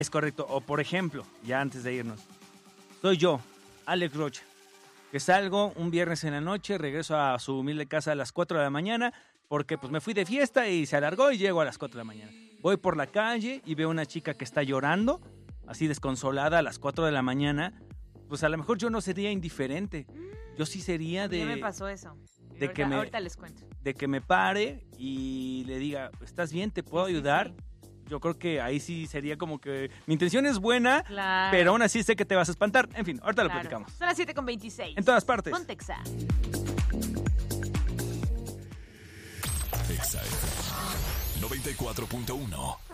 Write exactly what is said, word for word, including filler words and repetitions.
Es correcto. O por ejemplo, ya antes de irnos, soy yo, Alex Rocha, que salgo un viernes en la noche, regreso a su humilde casa a las cuatro de la mañana, porque pues me fui de fiesta y se alargó y llego a las cuatro de la mañana. Voy por la calle y veo una chica que está llorando, así desconsolada a las cuatro de la mañana. Pues a lo mejor yo no sería indiferente. Yo sí sería de... Ya me pasó eso. De ahorita, que me, ahorita les cuento. De que me pare y le diga, ¿estás bien? ¿Te puedo Sí, sí, ayudar? sí. Yo creo que ahí sí sería como que mi intención es buena, Claro. pero aún así sé que te vas a espantar. En fin, ahorita Claro. lo platicamos. Son las siete con veintiséis. En todas partes. Ponte Exa. Exa F M noventa y cuatro punto uno.